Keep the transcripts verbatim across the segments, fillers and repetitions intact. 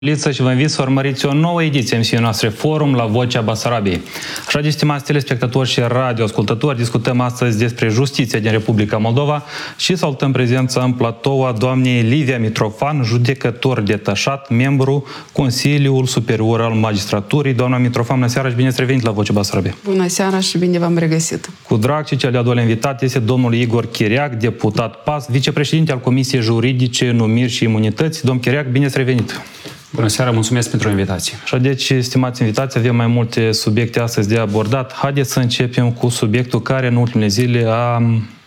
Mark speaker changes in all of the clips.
Speaker 1: Liță și vă invit să urmăriți o nouă ediție emisiunii noastre Forum la Vocea Basarabiei. Așa de, stimați telespectatori și radioascultători, discutăm astăzi despre justiție din Republica Moldova și salutăm prezența în platou a doamnei Livia Mitrofan, judecător detașat, membru Consiliul Superior al Magistraturii. Doamna Mitrofan, bună seara și bine ați revenit la Vocea Basarabiei.
Speaker 2: Bună seara și bine v-am regăsit.
Speaker 1: Cu drag și cel de-al doilea invitat este domnul Igor Chiriac, deputat P A S, vicepreședinte al Comisiei Juridice, Numiri și Imunități. Domn Chiriac, bine ați revenit.
Speaker 3: Bună seara, mulțumesc pentru invitație.
Speaker 1: Așa, deci, stimați invitați, avem mai multe subiecte astăzi de abordat. Haideți să începem cu subiectul care în ultimele zile a,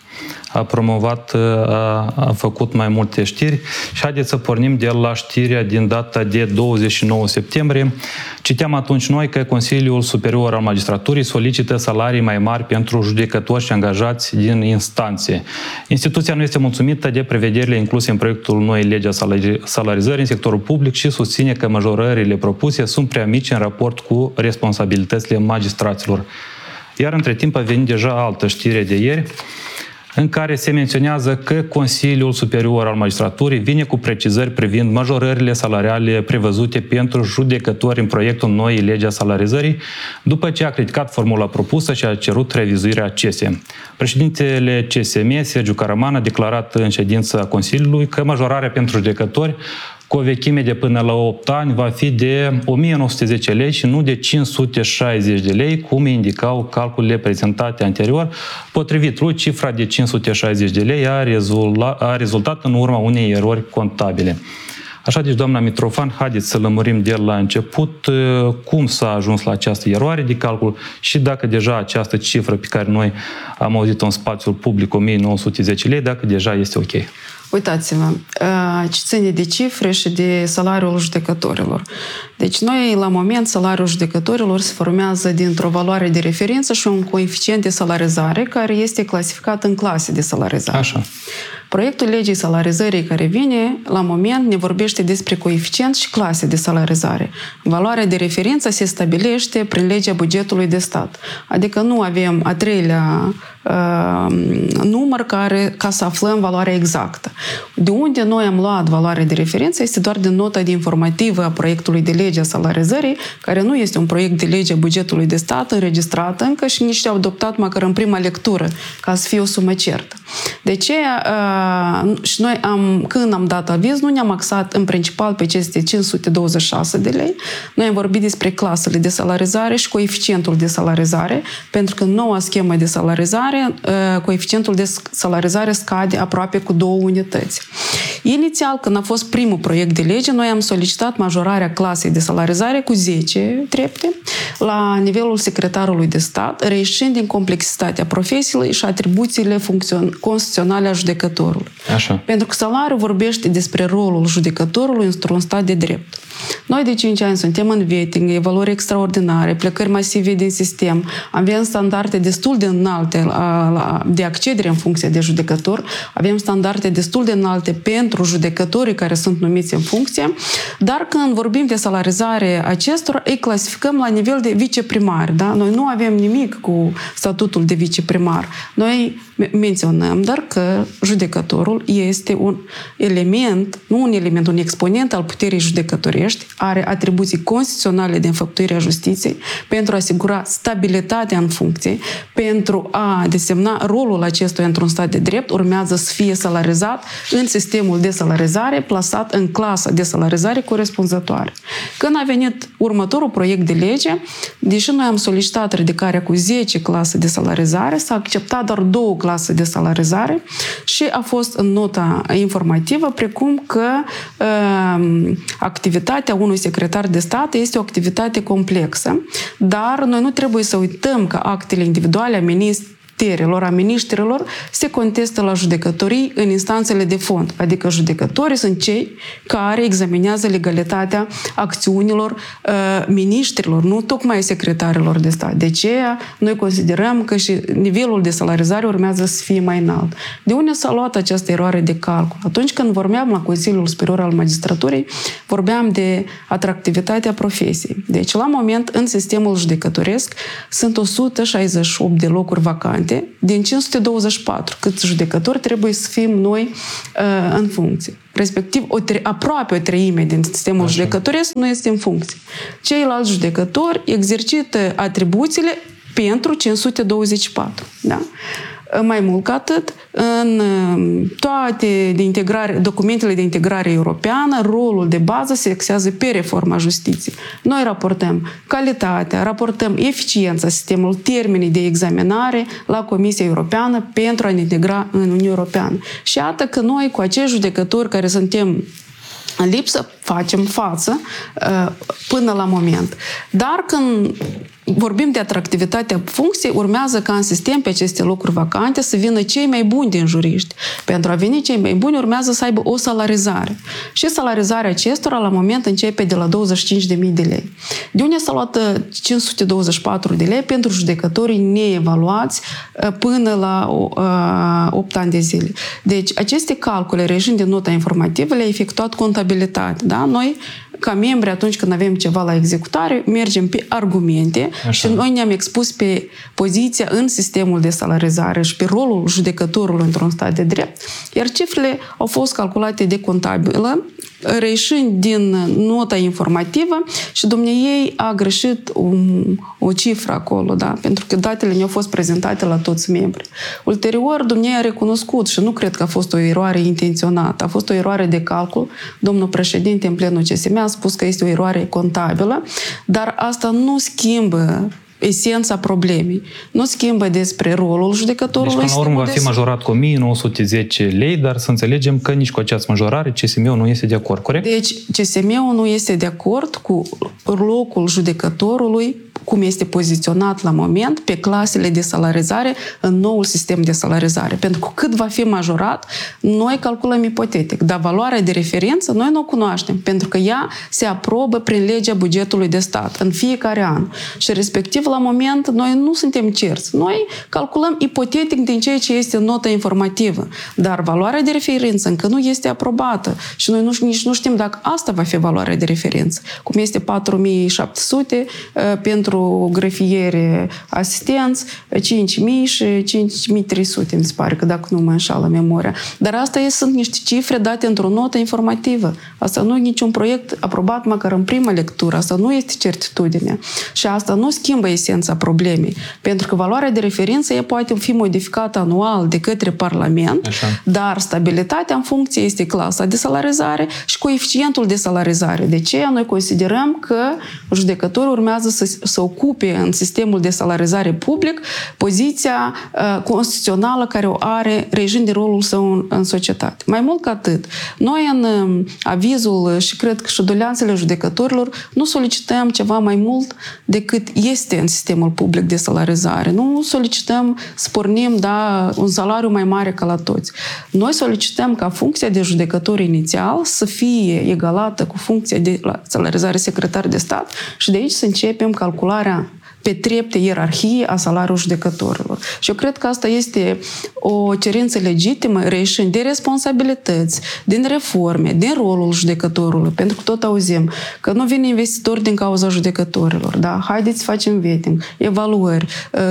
Speaker 1: a promovat, a, a făcut mai multe știri și haideți să pornim de la știrea din data de douăzeci și nouă septembrie. Citeam atunci noi că Consiliul Superior al Magistraturii solicită salarii mai mari pentru judecători și angajați din instanțe. Instituția nu este mulțumită de prevederile incluse în proiectul noii legi a salarizării în sectorul public și susține că majorările propuse sunt prea mici în raport cu responsabilitățile magistraților. Iar între timp a venit deja altă știre de ieri, în care se menționează că Consiliul Superior al Magistraturii vine cu precizări privind majorările salariale prevăzute pentru judecători în proiectul noii legi a salarizării, după ce a criticat formula propusă și a cerut revizuirea C S M. Președintele C S M, Sergiu Caraman, a declarat în ședința Consiliului că majorarea pentru judecători cu o vechime de până la opt ani va fi de o mie nouă sute zece lei și nu de cinci sute șaizeci de lei, cum indicau calculele prezentate anterior. Potrivit lui, cifra de cinci sute șaizeci de lei a, rezultat, a rezultat în urma unei erori contabile. Așa, deci, doamna Mitrofan, haideți să lămurim de la început cum s-a ajuns la această eroare de calcul și dacă deja această cifră pe care noi am auzit-o în spațiul public, o mie nouă sute zece lei, dacă deja este ok.
Speaker 2: Uitați-vă, ce ține de cifre și de salariul judecătorilor. Deci noi, la moment, salariul judecătorilor se formează dintr-o valoare de referință și un coeficient de salarizare care este clasificat în clase de salarizare.
Speaker 1: Așa.
Speaker 2: Proiectul legii salarizării care vine, la moment, ne vorbește despre coeficient și clase de salarizare. Valoarea de referință se stabilește prin legea bugetului de stat. Adică nu avem a treilea uh, număr care, ca să aflăm valoarea exactă. De unde noi am luat valoarea de referință este doar din nota de informativă a proiectului de lege a salarizării, care nu este un proiect de lege a bugetului de stat înregistrat încă și nici adoptat măcar în prima lectură, ca să fie o sumă certă. De aceea, uh, și noi am, când am dat aviz, nu ne-am axat în principal pe aceste cinci sute douăzeci și șase de lei. Noi am vorbit despre clasele de salarizare și coeficientul de salarizare, pentru că în noua schemă de salarizare, uh, coeficientul de salarizare scade aproape cu două unități. Inițial, când a fost primul proiect de lege, noi am solicitat majorarea clasei de salarizare cu zece trepte la nivelul secretarului de stat, reieșind din complexitatea profesiei și atribuțiile constituționale a judecătorului.
Speaker 1: Așa.
Speaker 2: Pentru că salariul vorbește despre rolul judecătorului într-un stat de drept. Noi de cinci ani suntem în vetting, evaluări extraordinare, plecări masive din sistem, avem standarde destul de înalte de accedere în funcție de judecător, avem standarde destul de înalte pentru judecătorii care sunt numiți în funcție, dar când vorbim de salarizare acestora, îi clasificăm la nivel de viceprimar. Da? Noi nu avem nimic cu statutul de viceprimar. Noi menționăm doar că judecătorul este un element, nu un element, un exponent al puterii judecătorești, are atribuții constituționale de înfăptuire a justiției pentru a asigura stabilitatea în funcție, pentru a desemna rolul acestuia într-un stat de drept, urmează să fie salarizat în sistemul de salarizare, plasat în clasa de salarizare corespunzătoare. Când a venit următorul proiect de lege, deși noi am solicitat ridicarea cu zece clase de salarizare, s-a acceptat doar două clase de salarizare și a fost în nota informativă precum că uh, activitatea unui secretar de stat este o activitate complexă, dar noi nu trebuie să uităm că actele individuale a ministrului a miniștrilor se contestă la judecătorii în instanțele de fond, adică judecătorii sunt cei care examinează legalitatea acțiunilor uh, miniștrilor, nu tocmai secretarilor de stat. De aceea noi considerăm că și nivelul de salarizare urmează să fie mai înalt. De unde s-a luat această eroare de calcul? Atunci când vorbeam la Consiliul Superior al Magistraturii, vorbeam de atractivitatea profesiei. Deci, la moment, în sistemul judecătoresc sunt o sută șaizeci și opt de locuri vacante. vacante, din cinci sute douăzeci și patru câți judecători trebuie să fim noi uh, în funcție. Respectiv, o tre- aproape o treime din sistemul Așa. judecătoresc nu este în funcție. Ceilalți judecători exercită atribuțiile pentru cinci sute douăzeci și patru. Da? Mai mult ca atât, în toate de integrare, documentele de integrare europeană, rolul de bază se axează pe reforma justiției. Noi raportăm calitatea, raportăm eficiența sistemului, termenii de examinare la Comisia Europeană pentru a ne integra în Uniunea Europeană. Și iată că noi, cu acești judecători care suntem în lipsă, facem față până la moment. Dar când vorbim de atractivitatea funcției, urmează ca în sistem pe aceste locuri vacante să vină cei mai buni din juriști. Pentru a veni cei mai buni urmează să aibă o salarizare. Și salarizarea acestora la moment începe de la douăzeci și cinci de mii de lei. De unde s-a luat cinci sute douăzeci și patru de lei pentru judecătorii neevaluați până la opt ani de zile. Deci aceste calcule reșind din nota informativă le-a efectuat contabilitate. Da? Noi, ca membri, atunci când avem ceva la executare, mergem pe argumente. Așa. Și noi ne-am expus pe poziția în sistemul de salarizare și pe rolul judecătorului într-un stat de drept, iar cifrele au fost calculate de contabilă, reieșind din nota informativă și dumneiei a greșit un, o cifră acolo, da? Pentru că datele ne-au fost prezentate la toți membrii. Ulterior, dumneiei a recunoscut și nu cred că a fost o eroare intenționată, a fost o eroare de calcul. Domnul președinte, în plenul C S M, a spus că este o eroare contabilă, dar asta nu schimbă esența problemei. Nu schimbă despre rolul judecătorului.
Speaker 1: Deci, până la urmă, va fi majorat cu o mie nouă sute zece lei, dar să înțelegem că nici cu această majorare C S M-ul nu este de acord, corect?
Speaker 2: Deci, C S M-ul nu este de acord cu locul judecătorului, cum este poziționat la moment pe clasele de salarizare în noul sistem de salarizare. Pentru că cât va fi majorat, noi calculăm ipotetic, dar valoarea de referință noi nu o cunoaștem, pentru că ea se aprobă prin legea bugetului de stat în fiecare an. Și respectiv, la moment, noi nu suntem cerți. Noi calculăm ipotetic din ceea ce este în nota informativă, dar valoarea de referință încă nu este aprobată și noi nu, nici nu știm dacă asta va fi valoarea de referință, cum este patru mii șapte sute uh, pentru grefiere asistenți, cinci mii și cinci mii trei sute, mi se pare, că dacă nu mă înșală memoria. Dar asta e, sunt niște cifre date într-o notă informativă. Asta nu e niciun proiect aprobat măcar în prima lectură. Asta nu este certitudine. Și asta nu schimbă esența problemei. Pentru că valoarea de referință ea poate fi modificată anual de către Parlament, Așa. dar stabilitatea în funcție este clasa de salarizare și coeficientul de salarizare. De aceea noi considerăm că judecătorul urmează să, să ocupe în sistemul de salarizare public poziția uh, constituțională care o are regind de rolul său în, în societate. Mai mult ca atât, noi în uh, avizul și cred că și doleanțele judecătorilor nu solicităm ceva mai mult decât este în sistemul public de salarizare. Nu solicităm să pornim da, un salariu mai mare ca la toți. Noi solicităm ca funcția de judecător inițial să fie egalată cu funcția de salarizare secretar de stat și de aici să începem calcularea pe trepte ierarhie a salariului judecătorilor. Și eu cred că asta este o cerință legitimă reieșind de responsabilități, din reforme, din rolul judecătorului, pentru că tot auzim că nu vin investitori din cauza judecătorilor. Da? Haideți să facem vetting, evaluări.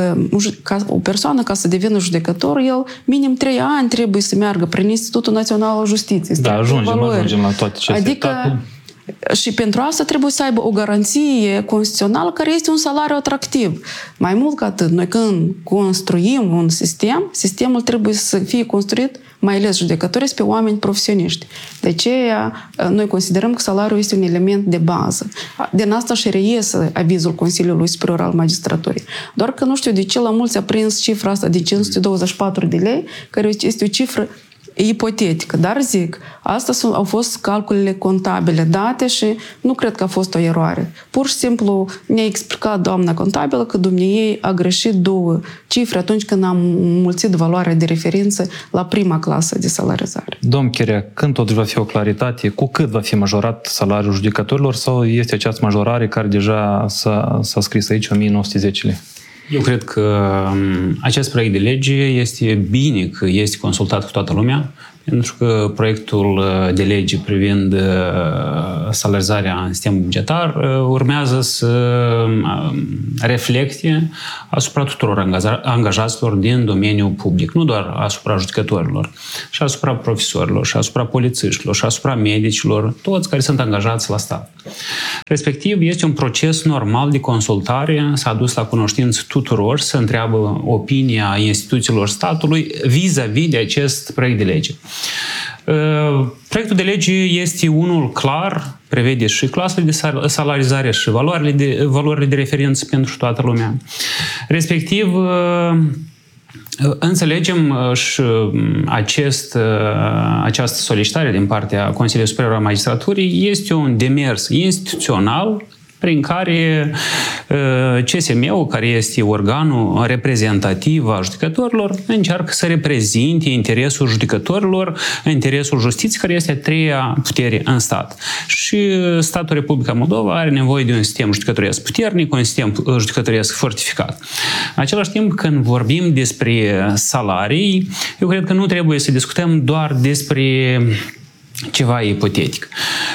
Speaker 2: O persoană, ca să devină judecător, el minim trei ani trebuie să meargă prin Institutul Național al Justiției.
Speaker 1: Da, ajungem, ajungem la toate aceste
Speaker 2: adică, etape. Și pentru asta trebuie să aibă o garanție constituțională care este un salariu atractiv. Mai mult ca atât, noi când construim un sistem, sistemul trebuie să fie construit mai ales judecătoresc pe oameni profesioniști. De aceea, noi considerăm că salariul este un element de bază. Din asta și reiese avizul Consiliului Superior al Magistraturii. Doar că nu știu de ce la mulți a prins cifra asta de cinci sute douăzeci și patru de lei, care este o cifră ipotetică, dar zic, astea au fost calculele contabile date și nu cred că a fost o eroare. Pur și simplu ne-a explicat doamna contabilă că dumneiei a greșit două cifre atunci când am mulțit valoarea de referință la prima clasă de salarizare.
Speaker 1: Domn Chirea, când totuși va fi o claritate, cu cât va fi majorat salariul judecătorilor sau este această majorare care deja s-a, s-a scris aici, o mie nouă sute zece lei?
Speaker 3: Eu cred că acest proiect de lege este bine că este consultat cu toată lumea, Pentru că proiectul de lege privind salarizarea în sistemul bugetar urmează să reflecte asupra tuturor angajaților din domeniul public, nu doar asupra judecătorilor, și asupra profesorilor, și asupra polițiștilor, și asupra medicilor, toți care sunt angajați la stat. Respectiv, este un proces normal de consultare, s-a adus la cunoștință tuturor, să întreabă opinia instituțiilor statului vis-a-vis de acest proiect de lege. Proiectul de lege este unul clar, prevede și clasele de salarizare și valorile de, valorile de referință pentru toată lumea. Respectiv, înțelegem și acest, această solicitare din partea Consiliului Superior al Magistraturii este un demers instituțional prin care C S M-ul, care este organul reprezentativ al judecătorilor, încearcă să reprezinte interesul judecătorilor, interesul justiției, care este a treia putere în stat. Și statul Republica Moldova are nevoie de un sistem judecătoresc puternic, un sistem judecătoresc fortificat. În același timp, când vorbim despre salarii, eu cred că nu trebuie să discutăm doar despre ceva ipotetic.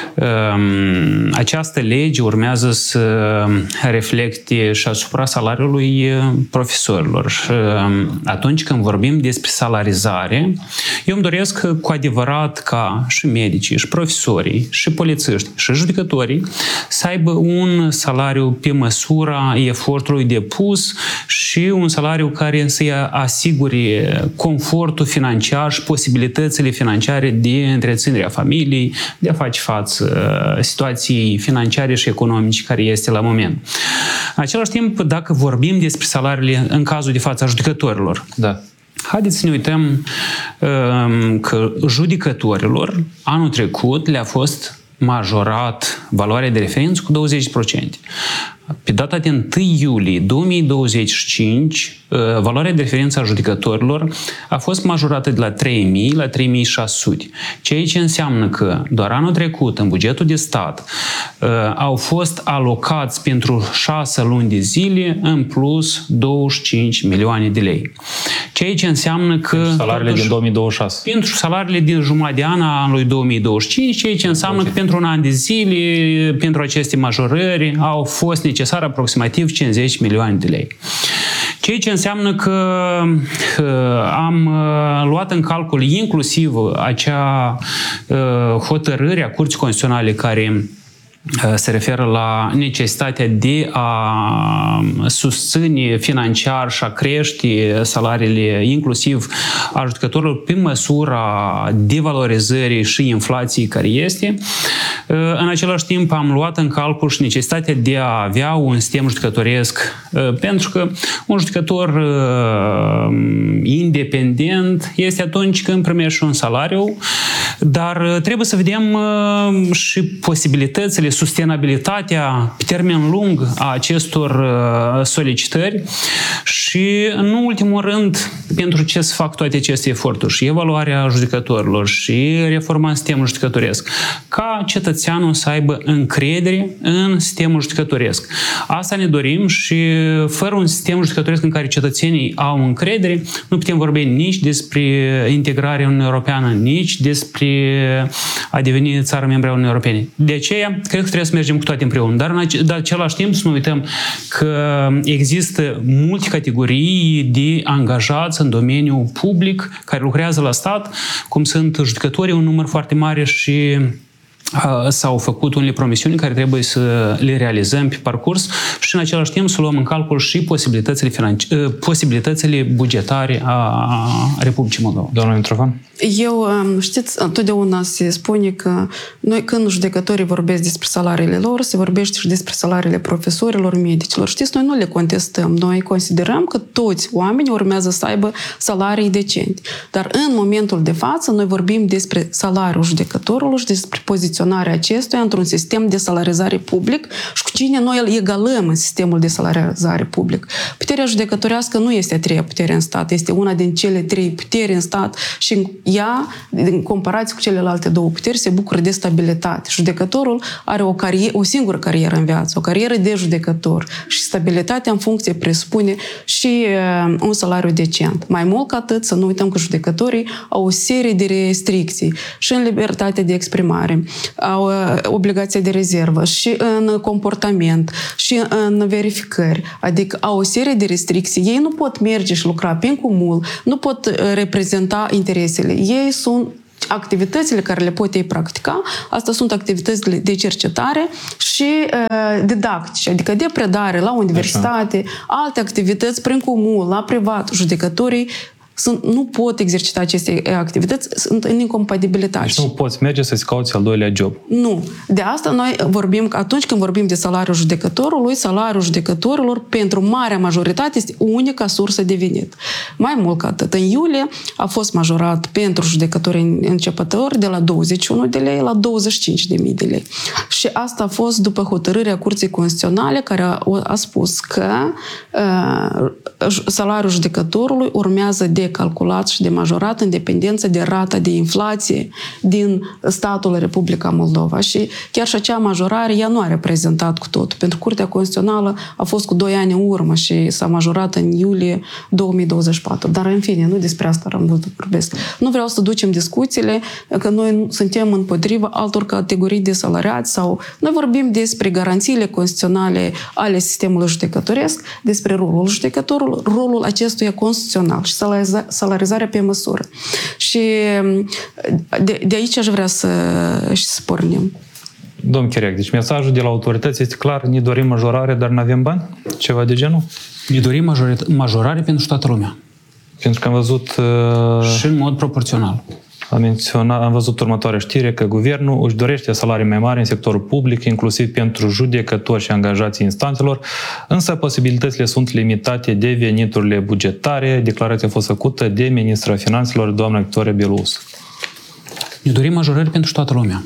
Speaker 3: Această lege urmează să reflecte și asupra salariului profesorilor. Și atunci când vorbim despre salarizare, eu îmi doresc cu adevărat ca și medicii, și profesorii, și polițiști, și judecătorii să aibă un salariu pe măsura efortului depus și un salariu care să-i asigure confortul financiar și posibilitățile financiare de întreținere a familiei, de a face față situației financiare și economice care este la moment. În același timp, dacă vorbim despre salariile în cazul de față a judecătorilor,
Speaker 1: da.
Speaker 3: Haideți să ne uităm um, că judecătorilor anul trecut le-a fost majorat valoarea de referință cu douăzeci la sută. Pe data de întâi iulie două mii douăzeci și cinci, valoarea de referință a judecătorilor a fost majorată de la trei mii la trei mii șase sute, ceea ce înseamnă că doar anul trecut, în bugetul de stat, au fost alocați pentru șase luni de zile, în plus douăzeci și cinci milioane de lei. Ceea ce înseamnă că...
Speaker 1: Pentru salariile totuși, din două mii douăzeci și șase.
Speaker 3: Pentru salariile din jumătate de an a anului două mii douăzeci și cinci, ceea ce înseamnă că pentru un an de zile, pentru aceste majorări, au fost necesare aproximativ cincizeci milioane de lei. Ceea ce înseamnă că uh, am uh, luat în calcul inclusiv acea uh, hotărâre a Curții Constituționale care se referă la necesitatea de a susține financiar și a crește salariile inclusiv a judecătorilor pe măsura devalorizării și inflației care este. În același timp am luat în calcul și necesitatea de a avea un sistem judecătoresc, pentru că un judecător independent este atunci când primește un salariu, dar trebuie să vedem și posibilitățile, sustenabilitatea pe termen lung a acestor solicitări și, în ultimul rând, pentru ce să fac toate aceste eforturi și evaluarea judecătorilor și reforma în sistemul judecătoresc, ca cetățeanul să aibă încredere în sistemul judecătoresc. Asta ne dorim și fără un sistem judecătoresc în care cetățenii au încredere, nu putem vorbi nici despre integrarea în Uniunea Europeană, nici despre a deveni țară membră a Uniunii Europene. De aceea, cred că trebuie să mergem cu toate împreună. Dar în același timp să nu uităm că există multe categorii de angajați în domeniul public care lucrează la stat, cum sunt judecătorii, un număr foarte mare și s-au făcut unele promisiuni care trebuie să le realizăm pe parcurs și în același timp să luăm în calcul și posibilitățile, financi- posibilitățile bugetare a Republicii Moldova.
Speaker 1: Doamna Mitrofan?
Speaker 2: Eu, știți, întotdeauna se spune că noi când judecătorii vorbesc despre salariile lor, se vorbește și despre salariile profesorilor, medicilor. Știți, noi nu le contestăm. Noi considerăm că toți oamenii urmează să aibă salarii decente. Dar în momentul de față, noi vorbim despre salariul judecătorului și despre poziționarea funcționarea acestuia într-un sistem de salarizare public și cu cine noi îl egalăm în sistemul de salarizare public. Puterea judecătorească nu este a treia putere în stat, este una din cele trei puteri în stat și ea, în comparație cu celelalte două puteri, se bucură de stabilitate. Judecătorul are o, carieră, o singură carieră în viață, o carieră de judecător și stabilitatea în funcție presupune și uh, un salariu decent. Mai mult ca atât, să nu uităm că judecătorii au o serie de restricții și în libertatea de exprimare, au uh, obligația de rezervă și în comportament și în verificări, adică au o serie de restricții. Ei nu pot merge și lucra pe cumul, nu pot uh, reprezenta interesele. Ei sunt activitățile care le pot ei practica, asta sunt activități de cercetare și uh, didactice, adică de predare la universitate, așa, alte activități prin cumul, la privat, judecătorii sunt, nu pot exercita aceste activități, sunt în incompatibilitate.
Speaker 1: Deci nu poți merge să-ți cauți al doilea job.
Speaker 2: Nu. De asta noi vorbim, atunci când vorbim de salariul judecătorului, salariul judecătorilor pentru marea majoritate este unica sursă de venit. Mai mult ca atât, în iulie a fost majorat pentru judecătorii începători de la douăzeci și unu de lei la douăzeci și cinci de mii de lei. Și asta a fost după hotărârea Curții Constituționale care a, a spus că uh, salariul judecătorului urmează de calculat și de majorat în dependență de rata de inflație din statul Republica Moldova. Și chiar și acea majorare, ea nu a reprezentat cu tot. Pentru Curtea Constituțională a fost cu doi ani în urmă și s-a majorat în iulie două mii douăzeci și patru. Dar, în fine, nu despre asta am vrut să vorbesc. Nu vreau să ducem discuțiile că noi suntem împotriva altor categorii de salariați sau noi vorbim despre garanțiile constituționale ale sistemului judecătoresc, despre rolul judecătorului, rolul acestuia constituțional și salarizarea pe măsură. Și de, de aici aș vrea să, să pornim.
Speaker 1: Domn Chiriac, deci mesajul de la autorități este clar, ne dorim majorare, dar nu avem bani? Ceva de genul?
Speaker 3: Ne dorim majorare pentru toată lumea.
Speaker 1: Pentru că am văzut... Uh...
Speaker 3: Și în mod proporțional.
Speaker 1: Am, menționat, am văzut următoarea știre că guvernul își dorește salarii mai mari în sectorul public, inclusiv pentru judecători și angajații instanțelor, însă posibilitățile sunt limitate de veniturile bugetare. Declarația a fost făcută de ministra finanțelor, doamna Victoria Belousă.
Speaker 3: Ne dorim majorări pentru toată lumea.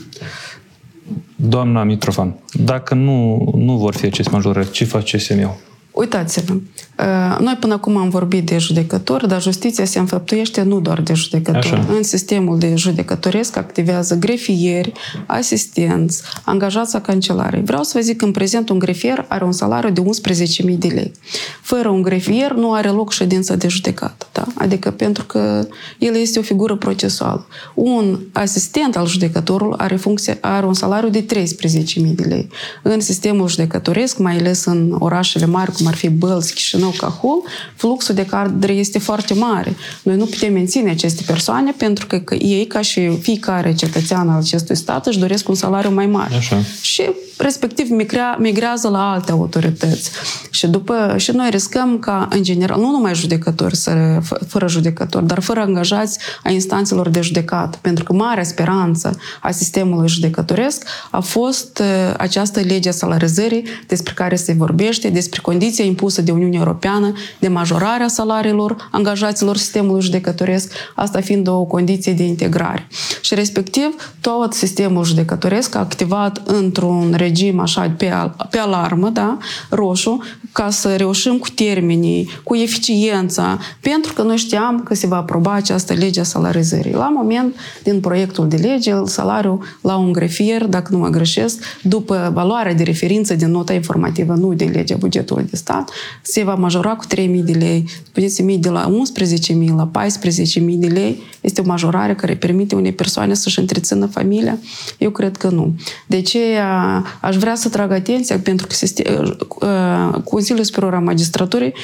Speaker 1: Doamna Mitrofan, dacă nu, nu vor fi aceste majorări, ce face C S M-ul?
Speaker 2: Uitați-vă, noi până acum am vorbit de judecători, dar justiția se înfăptuiește nu doar de judecători. Așa. În sistemul de judecătoresc activează grefieri, asistenți, angajați a cancelarei. Vreau să vă zic că în prezent un grefier are un salariu de unsprezece mii de lei. Fără un grefier nu are loc ședința de judecată. Da? Adică pentru că el este o figură procesuală. Un asistent al judecătorului are, funcție, are un salariu de treisprezece mii de lei. În sistemul judecătoresc, mai ales în orașele mari, cum ar fi Bălți, Chișinău, Cahul, fluxul de cadre este foarte mare. Noi nu putem menține aceste persoane pentru că, că ei, ca și fiecare cetățean al acestui stat, își doresc un salariu mai mare.
Speaker 1: Așa.
Speaker 2: Și respectiv migra, migrează la alte autorități. Și după și noi riscăm ca, în general, nu numai judecători, să, fără judecători, dar fără angajați a instanțelor de judecată. Pentru că marea speranță a sistemului judecătoresc a fost uh, această lege a salarizării despre care se vorbește, despre condiția impusă de Uniunea Europeană de majorarea salariilor angajaților sistemului judecătoresc, asta fiind o condiție de integrare. Și respectiv, tot sistemul judecătoresc a activat într-un regim așa pe, pe alarmă, da, roșu, ca să reușim cu termenii, cu eficiența, pentru că noi știam că se va aproba această lege a salarizării. La moment, din proiectul de lege, salariul la un grefier, dacă nu mă greșesc, după valoarea de referință din nota informativă, nu de legea bugetului de stat, se va majora cu trei mii de lei. Spuneți mii de la unsprezece mii la paisprezece mii de lei este o majorare care permite unei persoane să-și întrețină familia? Eu cred că nu. De aceea aș vrea să trag atenția pentru că sistem, Consiliul Superior al Magistraturii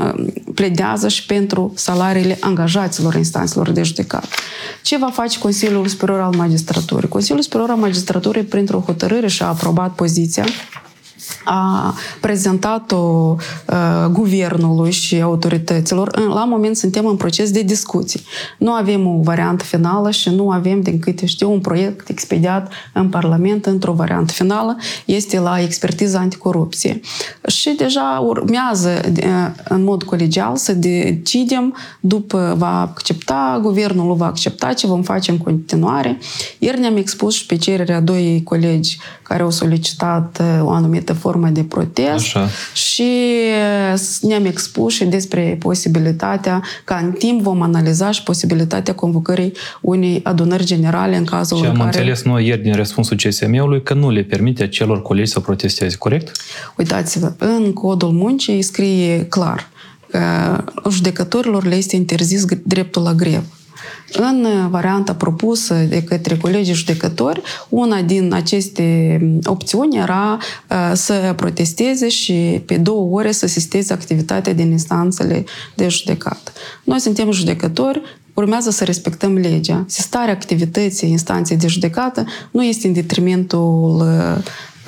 Speaker 2: pledează și pentru salariile angajaților instanțelor de judecată. Ce va face Consiliul Superior al Magistraturii? Consiliul Superior al Magistraturii, printr-o hotărâre, și-a aprobat poziția a prezentat-o uh, guvernului și autorităților. La moment suntem în proces de discuții. Nu avem o variantă finală și nu avem, din câte știu, un proiect expediat în Parlament într-o variantă finală. Este la expertiza anticorupție. Și deja urmează în mod colegial să decidem, după va accepta, guvernul va accepta ce vom face în continuare. Ieri ne-am expus și pe cererea doi colegi care au solicitat o anumită formă de protest. Așa. Și ne-am expus și despre posibilitatea, ca în timp vom analiza și posibilitatea convocării unei adunări generale în cazul
Speaker 1: și
Speaker 2: în care...
Speaker 1: am înțeles noi ieri din răspunsul C S M-ului că nu le permite acelor colegi să protesteze, corect?
Speaker 2: Uitați-vă, în codul muncii scrie clar că judecătorilor le este interzis dreptul la grevă. În varianta propusă de către colegii judecători, una din aceste opțiuni era uh, să protesteze și pe două ore să asisteze activitatea din instanțele de judecată. Noi suntem judecători, urmează să respectăm legea. Sistarea activității instanței de judecată nu este în detrimentul uh,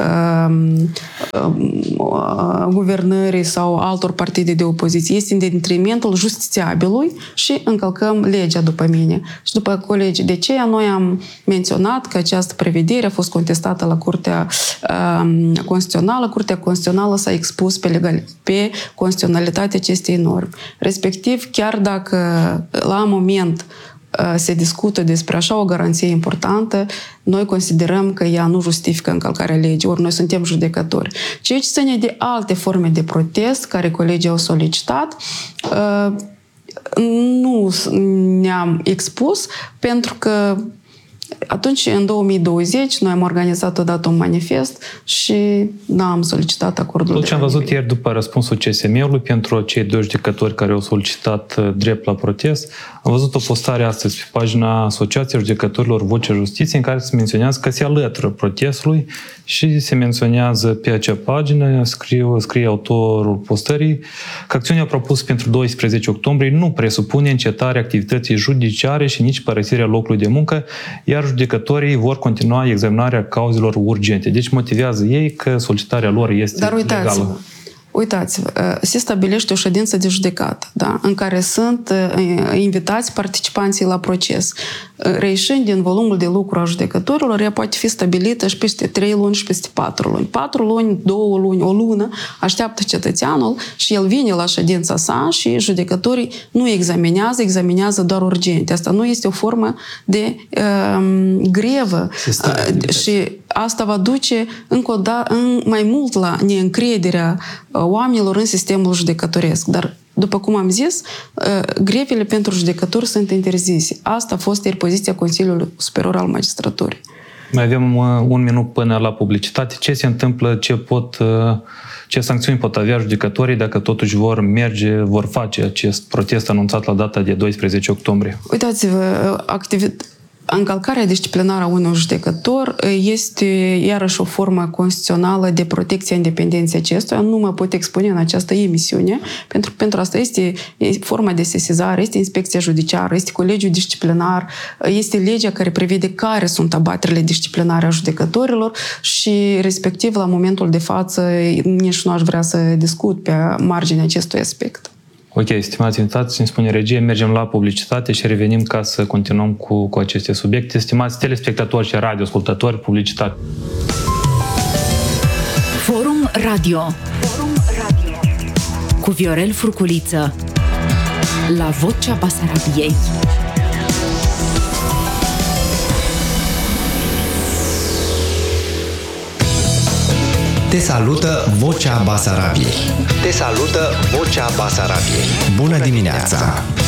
Speaker 2: guvernării sau altor partide de opoziție. Este în detrimentul justițiabilului și încălcăm legea, după mine. Și după colegi, de aceea noi am menționat că această prevedere a fost contestată la Curtea Constituțională. Curtea Constituțională s-a expus pe, legal, pe constituționalitatea acestei norme. Respectiv, chiar dacă la moment se discută despre așa o garanție importantă, noi considerăm că ea nu justifică încălcarea legii, ori noi suntem judecători. Ceea ce ține de alte forme de protest care colegii au solicitat, nu ne-am expus, pentru că atunci, în două mii douăzeci, noi am organizat odată un manifest și n-am solicitat acordul.
Speaker 1: Tot ce am văzut ieri după răspunsul C S M-ului pentru cei doi judecători care au solicitat drept la protest, am văzut o postare astăzi pe pagina Asociației Judecătorilor Vocea Justiției în care se menționează că se alătură protestului și se menționează pe acea pagină, scrie, scrie autorul postării, că acțiunea propusă pentru doisprezece octombrie nu presupune încetarea activității judiciare și nici părăsirea locului de muncă, iar judecătorii vor continua examinarea cauzelor urgente. Deci motivează ei că solicitarea lor este
Speaker 2: Dar uitați-vă,
Speaker 1: legală.
Speaker 2: Uitați-vă, se stabilește o ședință de judecată, da, în care sunt invitați participanții la proces. Reieșind din volumul de lucru a judecătorilor, ea poate fi stabilită și peste trei luni și peste patru luni. Patru luni, două luni, o lună, așteaptă cetățeanul și el vine la ședința sa și judecătorii nu examinează, examinează doar urgente. Asta nu este o formă de um, grevă uh, și asta va duce încă o da, în, mai mult la neîncrederea oamenilor în sistemul judecătoresc. Dar, după cum am zis, grevele pentru judecători sunt interzise. Asta a fost ieri poziția Consiliului Superior al Magistraturii.
Speaker 1: Mai avem un minut până la publicitate. Ce se întâmplă, ce pot, ce sancțiuni pot avea judecătorii dacă totuși vor merge, vor face acest protest anunțat la data de doisprezece octombrie? Uitați-vă,
Speaker 2: activitatea încălcarea disciplinară a unui judecător este iarăși o formă constituțională de protecție a independenței acestuia. Nu mă pot expune în această emisiune, pentru că pentru asta este forma de sesizare, este inspecția judiciară, este colegiul disciplinar, este legea care prevede care sunt abaterile disciplinare a judecătorilor și respectiv la momentul de față nici nu aș vrea să discut pe marginea acestui aspect.
Speaker 1: Ok, stimați invitați, îmi spune regie, mergem la publicitate și revenim ca să continuăm cu, cu aceste subiecte. Stimați telespectatori și radioascultători, publicitate.
Speaker 4: Forum Radio. Forum Radio. Cu Viorel Furculiță. La Vocea Basarabiei.
Speaker 5: Te salută Vocea Basarabiei. Te salută Vocea Basarabiei. Bună dimineața!